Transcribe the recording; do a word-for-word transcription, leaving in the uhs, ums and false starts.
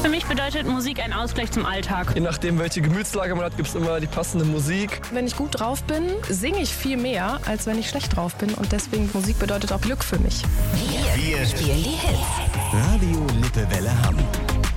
Für mich bedeutet Musik ein Ausgleich zum Alltag. Je nachdem, welche Gemütslage man hat, gibt es immer die passende Musik. Wenn ich gut drauf bin, singe ich viel mehr, als wenn ich schlecht drauf bin. Und deswegen, Musik bedeutet auch Glück für mich. Wir, wir spielen die Hits. Radio Lippewelle Hamm.